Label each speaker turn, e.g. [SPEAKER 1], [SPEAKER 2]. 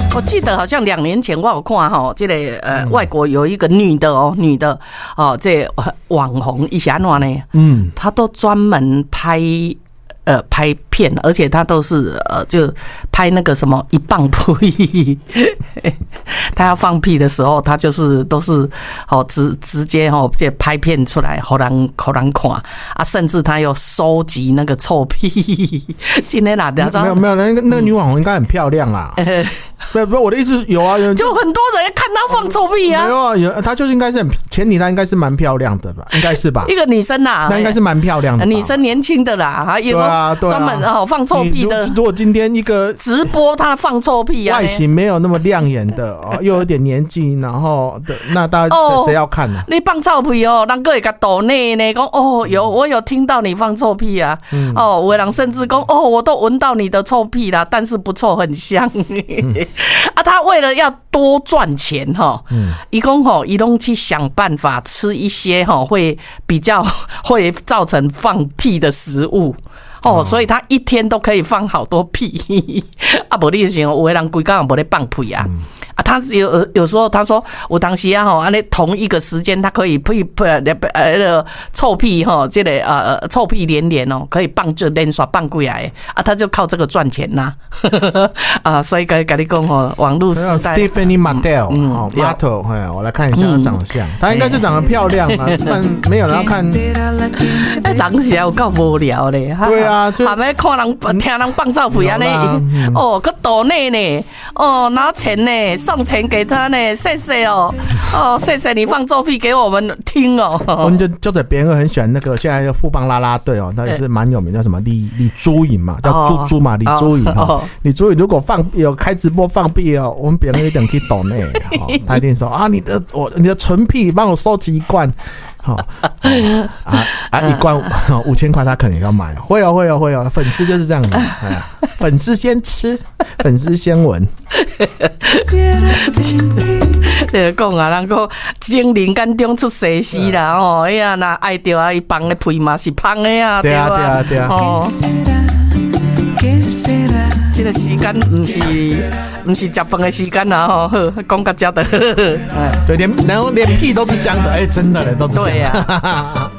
[SPEAKER 1] 我记得好像2年前我有看哈，这个外国有一个女的哦，这网红一下哪呢？她都专门拍片，而且她都是就拍那个什么一棒屁，她要放屁的时候，她就是都是直接这拍片出来，让人看啊，甚至她有收集那个臭屁。今天哪？
[SPEAKER 2] 没有，那个女网红应该很漂亮啦。不，我的意思有啊，
[SPEAKER 1] 就很多人看她放臭屁啊。
[SPEAKER 2] 没有，她就是应该是前提，她应该是蛮漂亮的吧？应该是吧？
[SPEAKER 1] 一个女生啦，
[SPEAKER 2] 那应该是蛮漂亮的，
[SPEAKER 1] 女生年轻的啦，
[SPEAKER 2] 对啊，
[SPEAKER 1] 专门放臭屁的。
[SPEAKER 2] 如果今天一个
[SPEAKER 1] 直播她放臭屁啊，
[SPEAKER 2] 外形没有那么亮眼的又有点年纪，然后那大家谁要看呢？
[SPEAKER 1] 你放臭屁哦，人个会甲抖内呢，讲我有听到你放臭屁啊，有的人甚至讲我都闻到你的臭屁啦，但是不臭，很香。啊，他为了要多赚钱他说他都去想办法吃一些会比较会造成放屁的食物。所以他一天都可以放好多屁啊！不然的有的人规天没在放屁啊！他有时候他说，我当时同一个时间他可以屁臭屁这个臭屁连连可以就连续放几来啊！他就靠这个赚钱呐啊！所以跟你讲网络时代
[SPEAKER 2] ，Stephanie Mattel，我来看一下她长相，她应该是长得漂亮啊，但没有人要看。
[SPEAKER 1] 长起来有够无聊嘞！
[SPEAKER 2] 对啊，就
[SPEAKER 1] 还没看人听人放照片呢，个抖内呢，拿钱呢，送钱给他呢，谢谢谢谢你放照片给我们听我
[SPEAKER 2] 们就在别人很喜欢那个现在的富邦啦啦队他也是蛮有名，叫什么李珠颖嘛，叫猪嘛，李珠颖李珠颖如果有开直播放屁我们别人一定去抖内他一定说啊，你的纯屁帮我收集一罐。一罐5000块，他可能也要买。会哦，粉丝就是这样的，粉丝先吃，粉丝先闻。
[SPEAKER 1] 就是讲啊，人讲精灵眼中出西施啦，哎呀，那爱到伊放的屁嘛是芳的啊，对啊。这个时间不是吃饭的时间啊！好，讲到这的，
[SPEAKER 2] 对，连屁都是香的，真的嘞，都是香的。
[SPEAKER 1] 对呀。